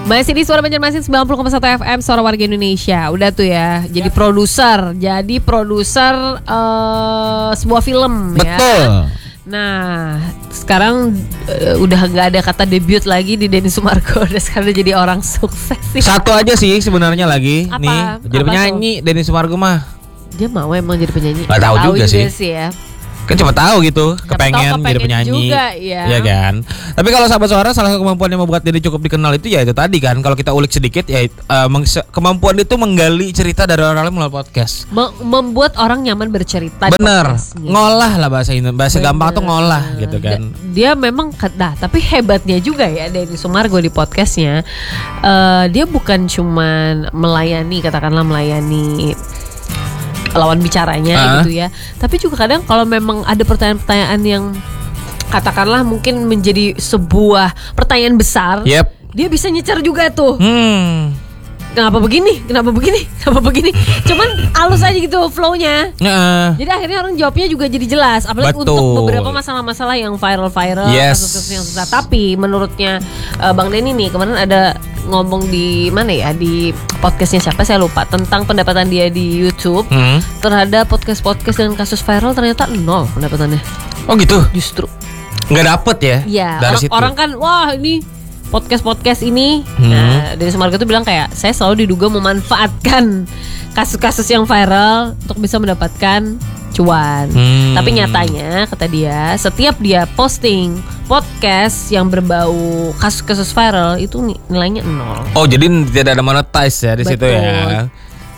Masih di Suara Banjarmasin 90,1 FM, Suara Warga Indonesia. Udah tuh ya, jadi produser sebuah film. Betul. Ya. Nah, sekarang udah gak ada kata debut lagi di Denny Sumargo. Udah sekarang udah jadi orang sukses sih. Satu aja sih sebenarnya lagi. Apa? Nih, jadi Apa penyanyi Denny Sumargo mah. Dia mau emang jadi penyanyi? Gak tahu juga sih ya. Kan cuma tahu gitu, kepengen jadi penyanyi juga, ya. Iya kan. Tapi kalau sahabat suara, salah satu kemampuan yang membuat Denny cukup dikenal itu ya itu tadi kan. Kalau kita ulik sedikit ya kemampuan itu menggali cerita dari orang lain melalui podcast. Membuat orang nyaman bercerita. Bener, ngolah lah bahasa gampang tuh ngolah gitu kan. Dia memang tapi hebatnya juga ya Denny Sumargo di podcastnya. Dia bukan cuman melayani lawan bicaranya gitu ya. Tapi juga kadang kalau memang ada pertanyaan-pertanyaan yang katakanlah mungkin menjadi sebuah pertanyaan besar, dia bisa nyecer juga tuh. Kenapa begini? Cuman halus aja gitu flow-nya. Jadi akhirnya orang jawabnya juga jadi jelas. Apalagi untuk beberapa masalah-masalah yang viral, kasus-kasus yang susah. Tapi menurutnya Bang Denny nih kemarin ada ngomong di mana ya, di podcastnya siapa saya lupa, tentang pendapatan dia di YouTube terhadap podcast dengan kasus viral ternyata 0 pendapatannya. Oh gitu? Justru nggak dapet ya? Iya. Dari Orang kan wah ini podcast ini. Nah, Denny Sumargo tuh bilang kayak saya selalu diduga memanfaatkan kasus-kasus yang viral untuk bisa mendapatkan cuan. Tapi nyatanya kata dia, setiap dia posting podcast yang berbau kasus-kasus viral itu nilainya 0. Oh, jadi tidak ada monetize ya di situ ya.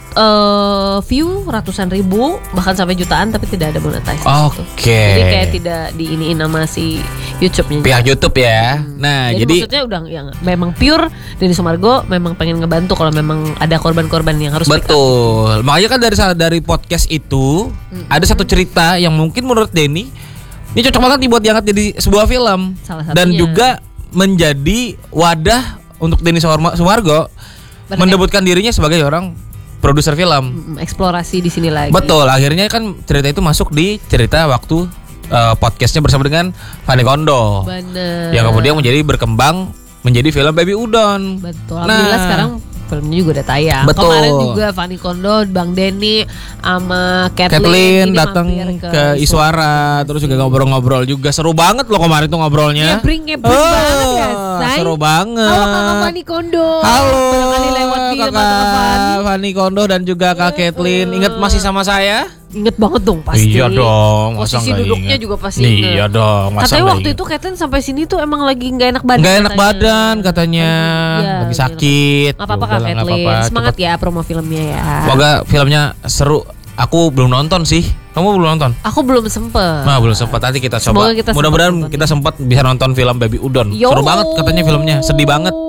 View ratusan ribu bahkan sampai jutaan tapi tidak ada monetize. Oke. Jadi kayak tidak diiniin nama si YouTube-nya. Pihak YouTube ya. Nah, jadi maksudnya udah yang memang pure Denny Sumargo memang pengen ngebantu kalau memang ada korban-korban yang harus betul. Makanya kan dari podcast itu ada satu cerita yang mungkin menurut Denny ini cocok banget dibuat diangkat jadi sebuah film. Dan juga menjadi wadah untuk Denny Sumargo mendebutkan dirinya sebagai orang produser film. Eksplorasi di sini lagi. Betul, akhirnya kan cerita itu masuk di cerita waktu podcastnya bersama dengan Fanny Kondo. Bener. Yang kemudian berkembang menjadi film Baby Udon. Betul. Alhamdulillah sekarang filmnya juga udah tayang. Betul. Kemarin juga Fanny Kondo, Bang Denny sama Kathleen datang ke Iswara, terus juga ngobrol-ngobrol juga. Seru banget loh kemarin tuh ngobrolnya. Ngebring banget ya, say. Seru banget. Halo Kakak Fanny Kondo. Halo. Kali lewat di Kakak Fanny Kondo dan juga Kak Kathleen. Ingat masih sama saya? Ingat banget dong pasti. Iya dong. Posisi duduknya juga pasti ingat. Iya dong. Katanya waktu itu Kathleen sampai sini tuh emang lagi gak enak badan. Gak enak badan katanya. Lagi sakit. Gak apa-apa Kak Kathleen. Semangat ya promo filmnya ya. Semoga filmnya seru. Aku belum nonton sih. Kamu belum nonton? Aku belum sempet. Nah, belum sempat. Nanti kita coba. Mudah-mudahan kita sempat bisa nonton film Baby Udon. Seru banget katanya filmnya. Sedih banget.